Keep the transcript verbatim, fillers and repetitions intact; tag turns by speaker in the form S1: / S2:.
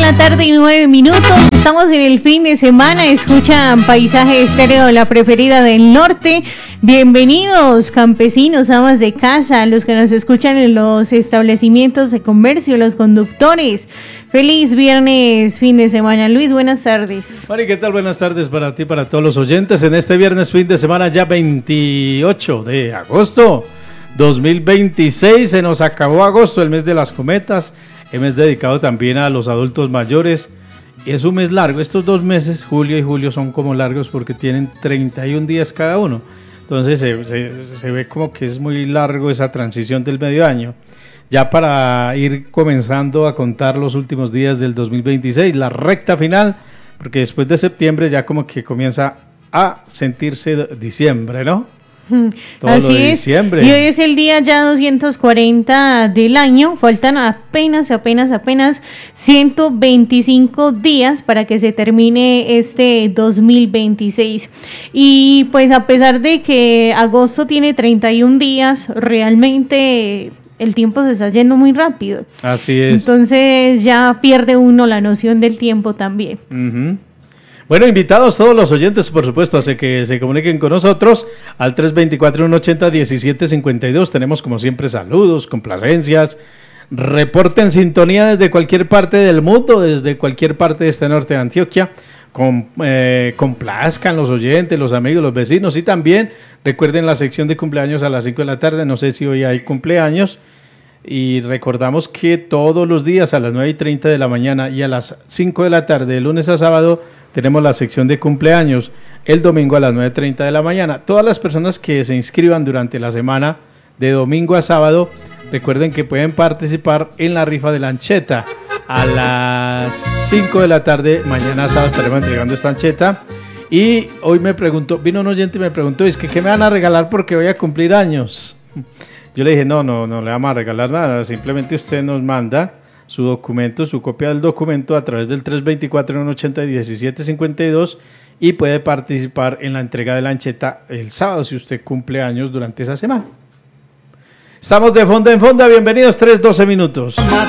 S1: la tarde y nueve minutos. Estamos en el fin de semana. Escuchan Paisaje Estéreo, la preferida del norte. Bienvenidos, campesinos, amas de casa, los que nos escuchan en los establecimientos de comercio, los conductores. Feliz viernes, fin de semana. Luis, buenas tardes.
S2: Mari, ¿qué tal? Buenas tardes para ti, para todos los oyentes. En este viernes, fin de semana, ya veintiocho de agosto dos mil veintiséis. Se nos acabó agosto, el mes de las cometas. El mes dedicado también a los adultos mayores. Es un mes largo. Estos dos meses, julio y julio, son como largos porque tienen treinta y un días cada uno. Entonces se, se, se ve como que es muy largo esa transición del medio año. Ya para ir comenzando a contar los últimos días del dos mil veintiséis, la recta final, porque después de septiembre ya como que comienza a sentirse diciembre, ¿no? Todo
S1: Así
S2: lo de
S1: es.
S2: diciembre.
S1: Y hoy es el día ya doscientos cuarenta del año. Faltan apenas, apenas, apenas ciento veinticinco días para que se termine este dos mil veintiséis. Y pues a pesar de que agosto tiene treinta y un días, realmente el tiempo se está yendo muy rápido.
S2: Así es.
S1: Entonces ya pierde uno la noción del tiempo también.
S2: Uh-huh. Bueno, invitados todos los oyentes, por supuesto, a que se comuniquen con nosotros al tres dos cuatro, uno ocho cero, uno siete cinco dos. Tenemos, como siempre, saludos, complacencias, reporte en sintonía desde cualquier parte del mundo, desde cualquier parte de este norte de Antioquia. Com, eh, complazcan los oyentes, los amigos, los vecinos, y también recuerden la sección de cumpleaños a las cinco de la tarde. No sé si hoy hay cumpleaños. Y recordamos que todos los días a las nueve y treinta de la mañana y a las cinco de la tarde, de lunes a sábado, tenemos la sección de cumpleaños. El domingo a las nueve y treinta de la mañana. Todas las personas que se inscriban durante la semana, de domingo a sábado, recuerden que pueden participar en la rifa de la ancheta. A las cinco de la tarde, mañana sábado, estaremos entregando esta ancheta. Y hoy me preguntó, vino un oyente y me preguntó, es que ¿qué me van a regalar porque voy a cumplir años? Yo le dije, no, no, no le vamos a regalar nada, simplemente usted nos manda su documento, su copia del documento a través del tres dos cuatro, uno ocho cero, uno siete cinco dos y puede participar en la entrega de la ancheta el sábado si usted cumple años durante esa semana. Estamos de fonda en fonda, bienvenidos, tres doce minutos.